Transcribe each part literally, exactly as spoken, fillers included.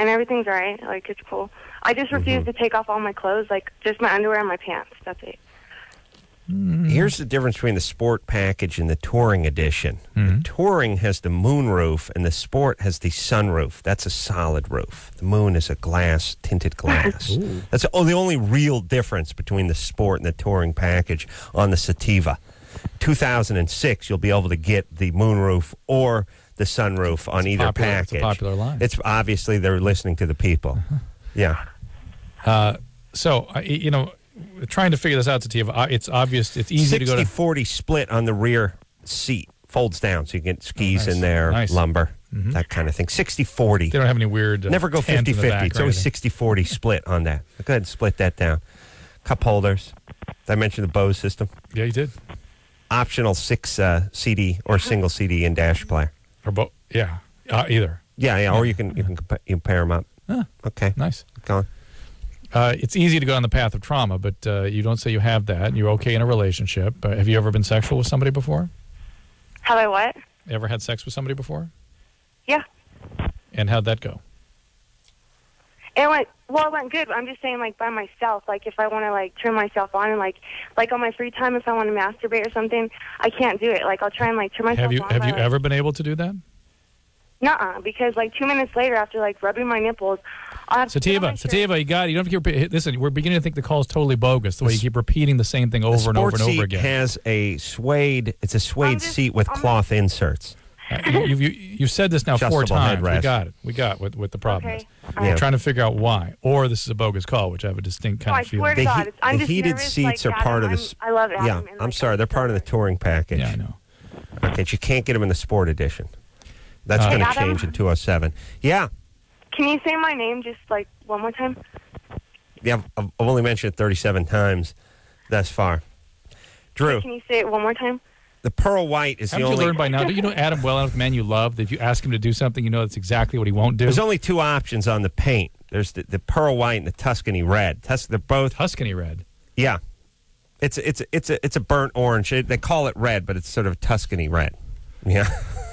and everything's all right. Like, it's cool. I just refuse mm-hmm. to take off all my clothes, like, just my underwear and my pants. That's it. Here's the difference between the sport package and the touring edition. Mm-hmm. The touring has the moonroof, and the sport has the sunroof. That's a solid roof. The moon is a glass, tinted glass. That's oh, the only real difference between the sport and the touring package on the Sativa. two thousand six, you'll be able to get the moonroof or the sunroof on it's either popular, package. It's a popular line. It's obviously they're listening to the people. Uh-huh. Yeah. Uh, so, uh, you know, trying to figure this out, Sativa, it's obvious, it's easy to go to... sixty forty split on the rear seat. Folds down so you get skis oh, nice. in there, nice. lumbar, mm-hmm. that kind of thing. sixty forty. They don't have any weird... Uh, Never go fifty fifty. It's always sixty forty split on that. Go ahead and split that down. Cup holders. Did I mention the Bose system? Yeah, you did. Optional six uh, C D or single C D in dash player. Or both. Yeah, uh, either. Yeah, yeah, or you can you can compa- you can pair them up. Huh. Okay. Nice. Go on. Uh, it's easy to go on the path of trauma, but uh, you don't say you have that. You're okay in a relationship. Uh, have you ever been sexual with somebody before? Have I what? Ever had sex with somebody before? Yeah. And how'd that go? It went, well, it went good. I'm just saying, like, by myself. Like, if I want to, like, turn myself on and, like, like on my free time, if I want to masturbate or something, I can't do it. Like, I'll try and, like, turn myself have you, on. Have by, you like, ever been able to do that? Nuh-uh, because, like, two minutes later, after, like, rubbing my nipples, I'll have Sativa, Sativa, you got it. You don't have to keep, listen, we're beginning to think the call is totally bogus, the way you keep repeating the same thing over and over and over again. The sports seat has a suede, it's a suede just, seat with I'm cloth just, inserts. Uh, you've, you, you've said this now four times. We got it. We got what, what the problem okay. is. We're yeah. trying to figure out why. Or this is a bogus call, which I have a distinct kind no, of feeling. I swear to God, it's, I'm the just heated nervous, seats like, are part Adam, of the... I'm, I love it. Yeah, and, I'm like, sorry. They're part of the touring package. Yeah, I know. Okay, but you can't get them in the sport edition. That's Uh, going to Adam? change in two oh seven. Yeah. Can you say my name just, like, one more time? Yeah, I've I've only mentioned it thirty-seven times thus far. Drew. Can you say it one more time? The Pearl White is Haven't the only... you learned by now? Do you know Adam well enough, the man you love, that if you ask him to do something, you know that's exactly what he won't do? There's only two options on the paint. There's the, the Pearl White and the Tuscany Red. Tus- they're both... Tuscany Red? Yeah. It's it's it's a, it's a burnt orange. It, they call it red, but it's sort of Tuscany Red. Yeah.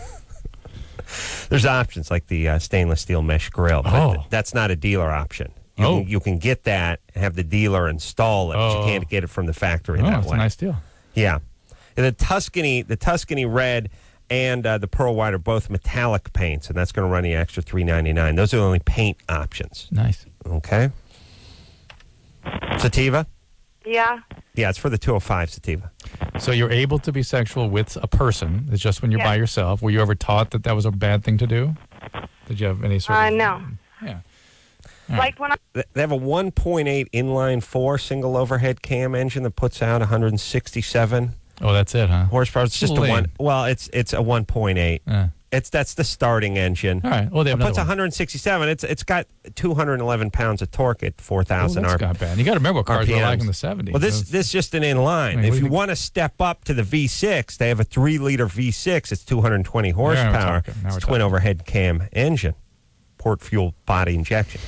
There's options like the uh, stainless steel mesh grill, but oh. th- that's not a dealer option. You, oh. can, you can get that and have the dealer install it, but oh. you can't get it from the factory oh, that that's way. a nice deal. Yeah. And the Tuscany, the Tuscany Red and uh, the Pearl White are both metallic paints, and that's going to run you extra three ninety-nine. Those are the only paint options. Nice. Okay. Sativa? Yeah. Yeah, it's for the two oh five Sativa. So you're able to be sexual with a person. It's just when you're yes. by yourself. Were you ever taught that that was a bad thing to do? Did you have any sort uh, of... no. Yeah. Like when I... They have a one point eight inline four single overhead cam engine that puts out one hundred sixty-seven Oh, that's it, huh? horsepower. It's just a Lame. one. Well, it's it's a one point eight. Uh. It's that's the starting engine. All right. Well, they have it puts another one hundred sixty-seven. It's it's got two hundred eleven pounds of torque at four thousand oh, R P M. That's not bad. You got to remember what cars R P Ms. were like in the seventies. Well, this Those, this is just an inline. I mean, if you think? want to step up to the V six, they have a three liter V six. It's two hundred twenty horsepower. talking. Now It's we're a twin talking. overhead cam engine, port fuel body injection.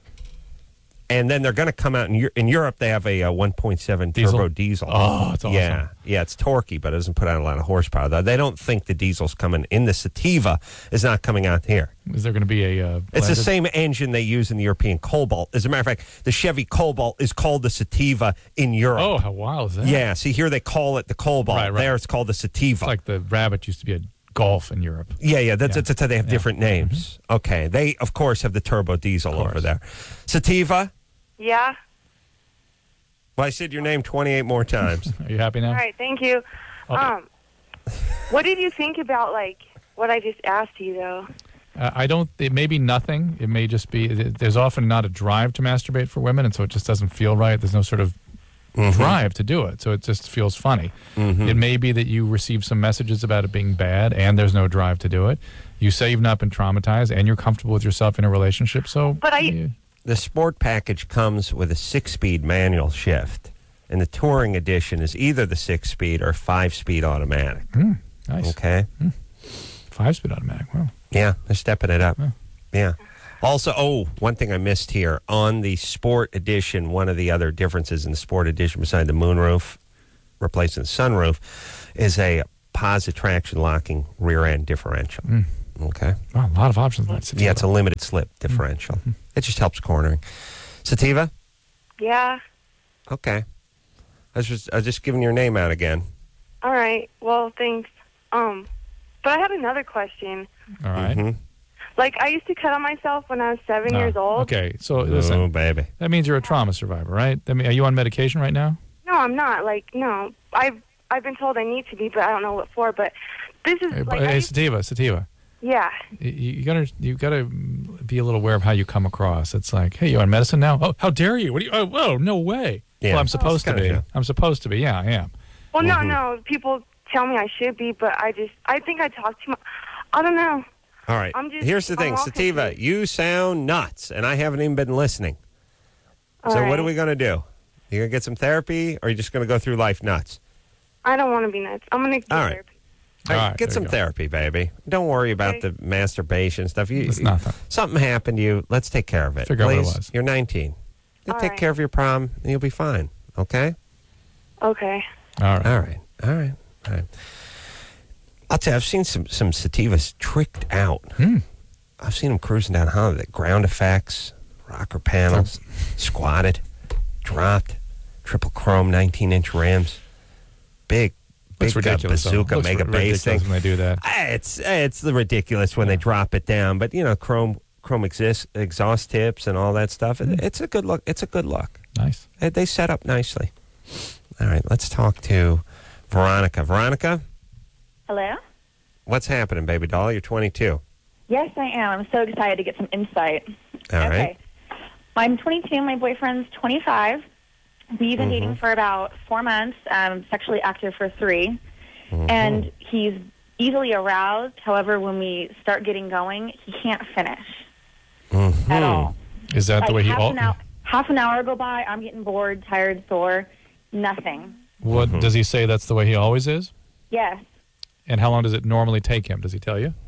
And then they're going to come out in, Eu- in Europe. They have a, uh one point seven Diesel? turbo diesel. Oh, it's awesome. Yeah, yeah, it's torquey, but it doesn't put out a lot of horsepower. Though. They don't think the diesel's coming in. The Sativa is not coming out here. Is there going to be a... Uh, It's the blended- same engine they use in the European Cobalt. As a matter of fact, the Chevy Cobalt is called the Sativa in Europe. Oh, how wild is that? Yeah, see, here they call it the Cobalt. Right, right. There it's called the Sativa. It's like the Rabbit used to be a Golf in Europe. yeah, yeah, that's, Yeah. that's how they have Yeah. different names. Mm-hmm. Okay, they, of course, have the turbo diesel Of course. over there. Sativa? Yeah? Well, I said your name twenty-eight more times. Are you happy now? All right, thank you. Oh. Um, what did you think about, like, what I just asked you, though? Uh, I don't. It may be nothing. It may just be. There's often not a drive to masturbate for women, and so it just doesn't feel right. There's no sort of Mhm. drive to do it, so it just feels funny. Mhm. It may be that you receive some messages about it being bad, and there's no drive to do it. You say you've not been traumatized, and you're comfortable with yourself in a relationship. So, But I- you- The Sport package comes with a six-speed manual shift, and the Touring edition is either the six-speed or five-speed automatic. mm, nice. Okay? Five-speed automatic. Wow. Yeah, they're stepping it up. Yeah. Yeah. Also, oh, one thing I missed here. On the Sport edition, one of the other differences in the Sport edition, beside the moonroof, replacing the sunroof, is a positive traction locking rear-end differential. Mm. Okay. Wow, a lot of options. That Yeah, it's a limited slip differential. Mm-hmm. It just helps cornering. Sativa? Yeah. Okay. I was just, I was just giving your name out again. All right. Well, thanks. Um, but I had another question. All right. Mm-hmm. Like, I used to cut on myself when I was seven No. years old. Okay, so listen. Oh, baby. That means you're a trauma survivor, right? I mean, are you on medication right now? No, I'm not. Like, no. I've I've been told I need to be, but I don't know what for. But this is Hey, like, hey I used- Sativa, Sativa. yeah. You, you gotta, you gotta be a little aware of how you come across. It's like, hey, you on medicine now? Oh, how dare you? What do you? Oh, whoa, no way. Yeah. Well, I'm supposed Oh, to be. kinda, yeah. I'm supposed to be. Yeah, I am. Well, Mm-hmm. no, no. People tell me I should be, but I just I think I talk too much. I don't know. All right. I'm just- Here's the thing, I'm all Sativa, confused. you sound nuts, and I haven't even been listening. All so right. what are we going to do? You going to get some therapy, or are you just going to go through life nuts? I don't want to be nuts. I'm gonna get All right. therapy. All right, All right, get there some you go. therapy, baby. Don't worry about Okay. the masturbation stuff. You, It's you- nothing. Something happened to you. Let's take care of it. Figure out what it Please. was. You're nineteen. You All take right. care of your problem, and you'll be fine. Okay? Okay. All right. All right. All right. All right. I'll tell you, I've seen some, some sativas tricked out. Hmm. I've seen them cruising down Hollywood. Ground effects, rocker panels, squatted, dropped, triple chrome nineteen-inch rims, big, big Looks uh, ridiculous. though. bazooka Looks mega ri- bass thing. ridiculous when they do that. Ah, It's it's the ridiculous when they drop it down, but you know, chrome chrome exist, exhaust tips and all that stuff. It, it's a good look. It's a good look. Nice. They, they set up nicely. All right, let's talk to Veronica. Veronica, Hello? what's happening, baby doll? You're twenty-two. Yes, I am. I'm so excited to get some insight. All okay. right. I'm twenty-two. My boyfriend's twenty-five. We've been Mhm. dating for about four months, um, sexually active for three. Mhm. And he's easily aroused. However, when we start getting going, he can't finish Mhm. at all. Is that Like the way he? half, Al- an hour, half an hour go by, I'm getting bored, tired, sore, nothing. what Mhm. does he say? That's the way he always is. Yes. And how long does it normally take him? Does he tell you?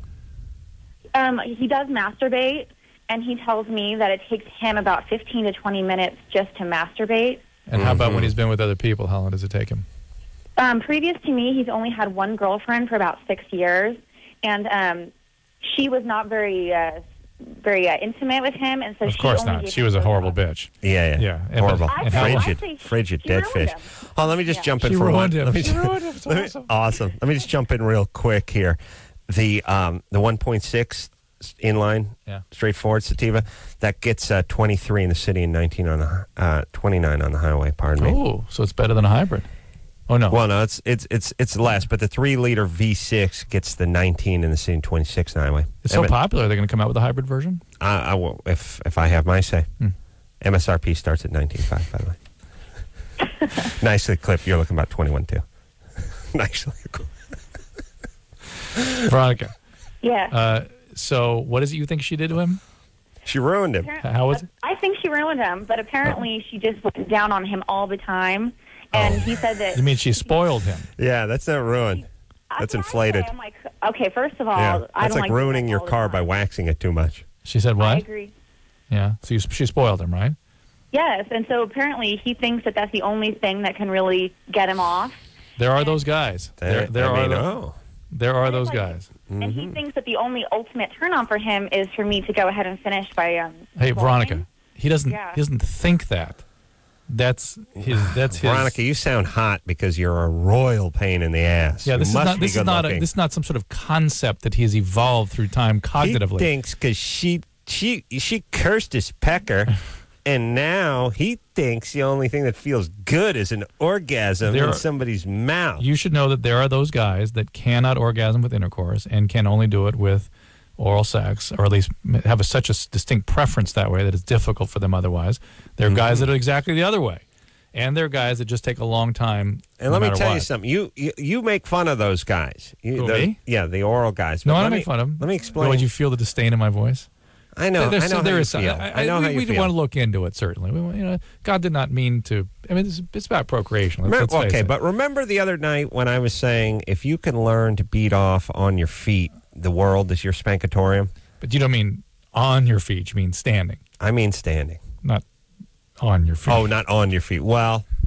Um, he does masturbate, and he tells me that it takes him about fifteen to twenty minutes just to masturbate. And how about when Mhm. he's been with other people? How long does it take him? Um, previous to me, he's only had one girlfriend for about six years, and um, she was not very, uh, very uh, intimate with him, and so Of she course only not. gave She him was a horrible blowjobs. bitch. Yeah, yeah, Yeah, and- horrible, I and how- say- I frigid, say she- frigid, she dead ruined fish. him. Oh, let me just Yeah. jump in She for ruined one. him. Let me She just- ruined him. It's let me- awesome. awesome. Let me just jump in real quick here. The um, the one point six inline, Yeah. straightforward sativa that gets uh, twenty-three in the city and nineteen on the hi- uh, twenty-nine on the highway. Pardon me. Oh, so it's better than a hybrid. Oh no. Well, no, it's it's it's it's less, but the three liter V six gets the nineteen in the city and twenty-six on the highway. It's so M- popular. They're going to come out with a hybrid version. I, I will, if if I have my say. Hmm. M S R P starts at nineteen five. By the way. Nicely clipped. You're looking about twenty-one two. Nicely. Veronica. Yeah. Uh, so what is it you think she did to him? She ruined him. How was it? I think she ruined him, but apparently she just went down on him all the time, and he said that. You mean she spoiled him? Yeah, that's not ruined. That's what I inflated. say. I'm like, okay, first of all, Yeah, I that's don't like like ruining doing your that all the car by time. waxing it too much. She said what? I agree. Yeah. So you, she spoiled him, right? Yes, and so apparently he thinks that that's the only thing that can really get him off. There are those guys. There, That- there I are. mean, tho- oh. There are It's those like- guys. And Mm-hmm. he thinks that the only ultimate turn on for him is for me to go ahead and finish by um. Hey, blowing. Veronica. He doesn't. Yeah. He doesn't think that. That's his. That's his. Veronica, you sound hot because you're a royal pain in the ass. Yeah. You This is must not. be This is good not. A, looking. this is not some sort of concept that he's evolved through time cognitively. He thinks because she she she cursed his pecker, and now he thinks the only thing that feels good is an orgasm There in are- somebody's mouth. You should know that there are those guys that cannot orgasm with intercourse and can only do it with oral sex, or at least have a, such a s- distinct preference that way that it's difficult for them otherwise. There are guys that are exactly the other way. And there are guys that just take a long time. and no let me matter tell you what. something. You, you you make fun of those guys. You, Who, the- me? Yeah, the oral guys. No, But I let don't me- make fun of them. Let me explain. Would you feel the disdain in my voice? I know. There's- I know there how you is some- feel. I, I know we, how you we feel. want to look into it, certainly. We, want- you know, God did not mean to. I mean, it's, it's about procreation. Let's, Remember- let's face okay, it. but remember the other night when I was saying if you can learn to beat off on your feet, the world is your spankatorium. But you don't mean on your feet. You mean standing, I mean standing. not on your feet. Oh, not on your feet. Well,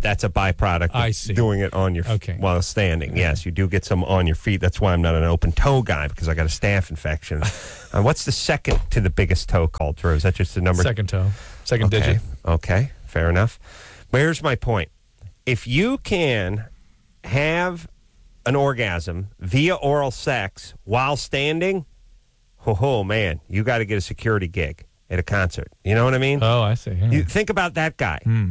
that's a byproduct of I see. doing it on your Okay. while standing. Yes, you do get some on your feet. That's why I'm not an open toe guy, because I got a staph infection. uh, what's the second to the biggest toe called, Drew? Is that just the number? Second toe. Second okay. digit. Okay, fair enough. But here's my point. If you can have an orgasm via oral sex while standing, oh, oh man, you got to get a security gig at a concert. You know what I mean? Oh, I see. Yeah. You think about that guy. Hmm.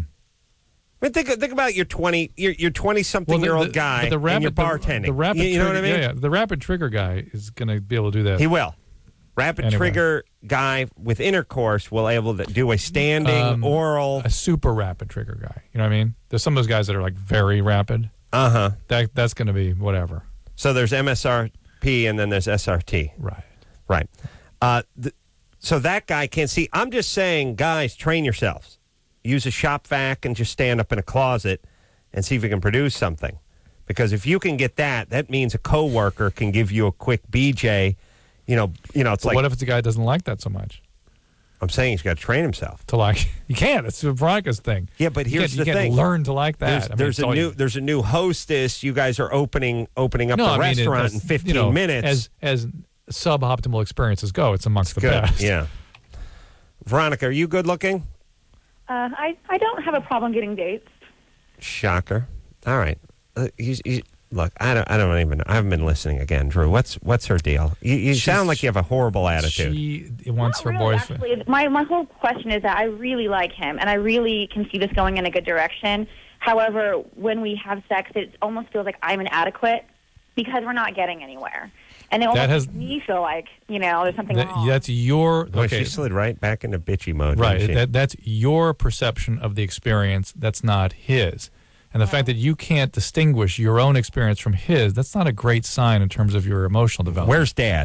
I mean, think think about your twenty your your twenty something the- year old the- guy but the rapid, and you're the- bartending. The, rapid you, you know trigger, what I mean? Yeah, yeah. The rapid trigger guy is going to be able to do that. He will. Rapid Anyway. trigger guy with intercourse will able to do a standing Um, oral. a super rapid trigger guy. You know what I mean? There's some of those guys that are like very rapid. Uh huh. That that's going to be whatever. So there's M S R P and then there's S R T. Right. Right. Uh, th- so that guy can't see. I'm just saying, guys, train yourselves. Use a shop vac and just stand up in a closet and see if you can produce something. Because if you can get that, that means a coworker can give you a quick B J. You know, you know, it's But like what if it's a guy that doesn't like that so much? I'm saying he's got to train himself. To like, you can't. It's Veronica's thing. Yeah, but You here's can't- the you can't thing. learn to like that. There's, I mean, there's it's a all new you- there's a new hostess. You guys are opening opening up No, the I mean, it- restaurant as- in fifteen you know, minutes. As as suboptimal experiences go, it's amongst the Good. best. Yeah. Veronica, are you good looking? Uh, I, I don't have a problem getting dates. Shocker. All right. Uh, you, you, look, I don't. I don't even. I haven't been listening again, Drew. What's what's her deal? You, you She's- sound like you have a horrible attitude. She wants Not her really, boyfriend. Actually, my, my whole question is that I really like him, and I really can see this going in a good direction. However, when we have sex, it almost feels like I'm inadequate because we're not getting anywhere. And it almost has- makes me feel like, you know, there's something That- wrong. that's your Boy, okay. she slid right back into bitchy mode. Right. didn't she? That, that's your perception of the experience. That's not his. And the fact that you can't distinguish your own experience from his, that's not a great sign in terms of your emotional development. Where's Dad?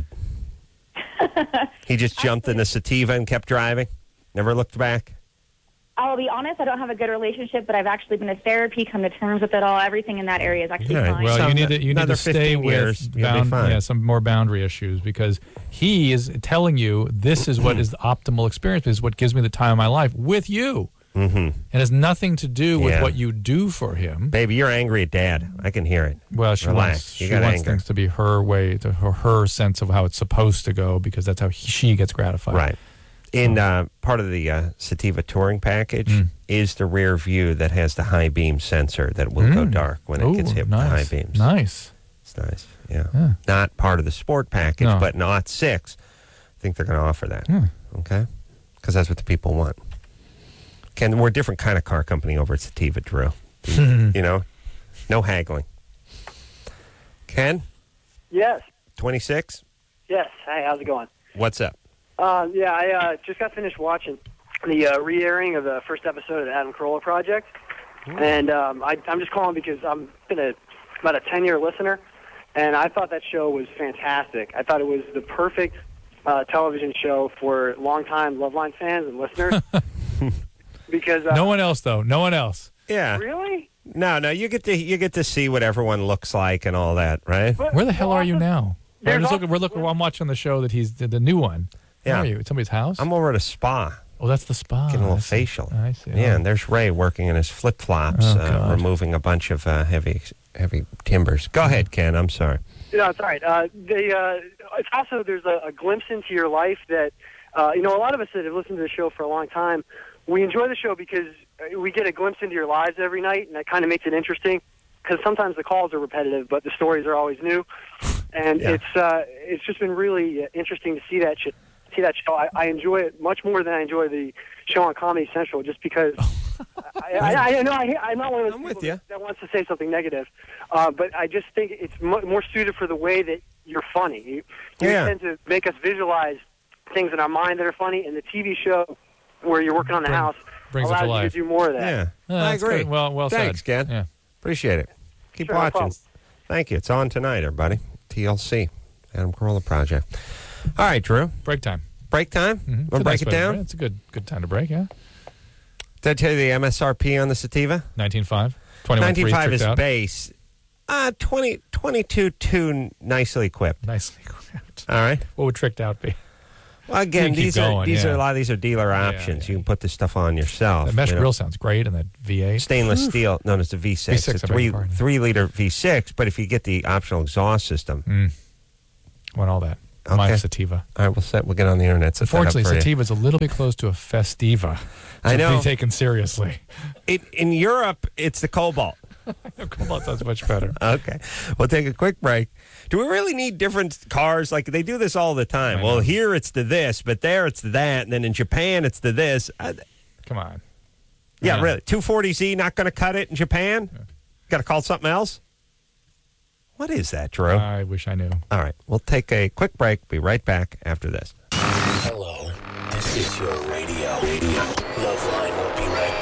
He just jumped in the sativa and kept driving. Never looked back. I'll be honest, I don't have a good relationship, but I've actually been to therapy, come to terms with it all. Everything in that area is actually Yeah, fine. Well, So you need to you need another to stay fifteen years, with you'll be bound, fine. yeah, some more boundary issues because he is telling you this is what is the optimal experience. This is what gives me the time of my life with you. Mm-hmm. It has nothing to do with Yeah. what you do for him. Baby, you're angry at Dad. I can hear it. Well, she Relax. wants You she got wants anger. things to be her way, to her, her sense of how it's supposed to go because that's how he, she gets gratified. Right. In uh, part of the uh, sativa touring package Mm. is the rear view that has the high beam sensor that will go Mm. dark when it Ooh, gets hit nice. with high beams. Nice. It's nice. Yeah. Yeah. Not part of the sport package, No. but not six. I think they're going to offer that. Hmm. Okay? Because that's what the people want. Ken, we're a different kind of car company over at Sativa, Drew. You know? No haggling. Ken, Yes. twenty-six? Yes. Hey, how's it going? What's up? Uh, yeah, I uh, just got finished watching the uh, re-airing of the first episode of the Adam Carolla Project, and um, I, I'm just calling because I've been a, about a ten-year listener, and I thought that show was fantastic. I thought it was the perfect uh, television show for longtime Loveline fans and listeners. because uh, No one else, though. No one else. Yeah. really. No, no, you get to you get to see what everyone looks like and all that, right? But- Where the hell well, are you also- now? There's I'm just also- looking, we're looking. I'm watching the show that he's the, the new one. Where Yeah. are you? At somebody's house? I'm over at a spa oh, that's the spa. getting a little I see. facial. I see. Yeah, Oh. and there's Ray working in his flip flops, Oh, uh, God. removing a bunch of uh, heavy heavy timbers. Go ahead, Ken. I'm sorry. No, it's all right. Uh, they, uh, it's also, there's a, a glimpse into your life that, uh, you know, a lot of us that have listened to the show for a long time, we enjoy the show because we get a glimpse into your lives every night, and that kind of makes it interesting because sometimes the calls are repetitive, but the stories are always new. And Yeah. it's uh, it's just been really uh, interesting to see that sh- see that show. I, I enjoy it much more than I enjoy the show on Comedy Central, just because I, I, I know I, I'm not one of those I'm people with ya. that, that wants to say something negative, uh, but I just think it's mo- more suited for the way that you're funny. You, you Yeah. tend to make us visualize things in our mind that are funny, and the T V show where you're working on the Bring- house brings it allows to you life. to do more of that. Yeah, Yeah, I that's agree. good. Well, well Thanks, said. Ken. Yeah. Appreciate it. Keep Sure, no watching. problem. Thank you. It's on tonight, everybody. T L C, Adam Carolla Project. All right, Drew. Break time. Break time. Mm-hmm. It's Want a to break nice it way to down? break. It's a good good time to break. Yeah. Did I tell you the M S R P on the sativa? nineteen point five. twenty-one point three ninety-five is tricked out. base. Uh, twenty, twenty-two two nicely equipped. Nicely equipped. All right. What would tricked out be? Well, again, You can keep these are going, these yeah. are a lot of these are dealer Yeah, options. yeah. You can put this stuff on yourself. The mesh you know. grill sounds great, and that V eight. Stainless steel. No, it's a V six. V six, It's a I beg three your pardon. three liter V six. But if you get the optional exhaust system, Mm. Want all that. Okay. My Sativa. all right, we'll set. We'll get on the internet. Set that up Unfortunately, for you. Sativa is a little bit close to a Festiva. I to know. be taken seriously. It, in Europe, it's the Cobalt. Cobalt sounds much better. Okay, we'll take a quick break. Do we really need different cars? Like they do this all the time. I Well, know. here it's the this, but there it's the that, and then in Japan it's the this. Uh, Come on. yeah, Yeah. really. two forty Z not going to cut it in Japan? Got to call something else? What is that, Drew? I wish I knew. All right, we'll take a quick break. Be right back after this. Hello, this is your radio. Radio. Loveline will be right